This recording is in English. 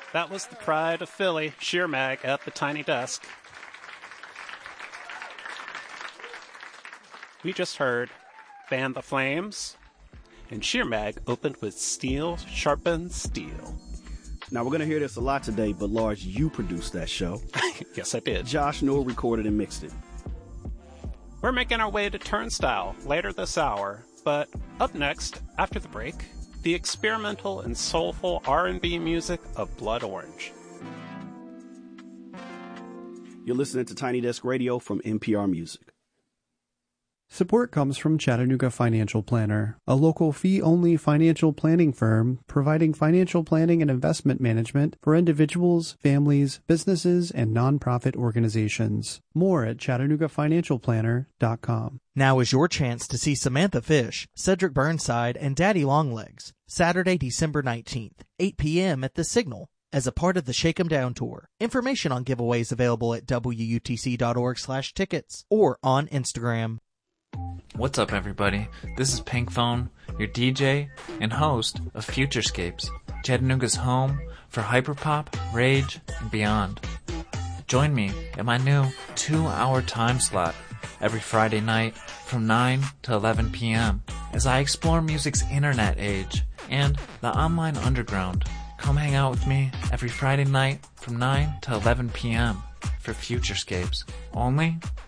That was the pride of Philly, Sheer Mag, at the Tiny Desk. We just heard Fan the Flames, and Sheer Mag opened with Steel Sharpens Steel. Now, we're going to hear this a lot today, but Lars, you produced that show. Yes, I did. Josh Newell recorded and mixed it. We're making our way to Turnstile later this hour, but up next, after the break, the experimental and soulful R&B music of Blood Orange. You're listening to Tiny Desk Radio from NPR Music. Support comes from Chattanooga Financial Planner, a local fee-only financial planning firm providing financial planning and investment management for individuals, families, businesses, and nonprofit organizations. More at ChattanoogaFinancialPlanner.com. Now is your chance to see Samantha Fish, Cedric Burnside, and Daddy Longlegs, Saturday, December 19th, 8 p.m. at The Signal, as a part of the Shake 'em Down Tour. Information on giveaways available at WUTC.org/tickets or on Instagram. What's up, everybody? This is Pink Phone, your DJ and host of Futurescapes, Chattanooga's home for hyperpop, rage, and beyond. Join me at my new 2-hour time slot every Friday night from 9 to 11 p.m. as I explore music's internet age and the online underground. Come hang out with me every Friday night from 9 to 11 p.m. for Futurescapes, only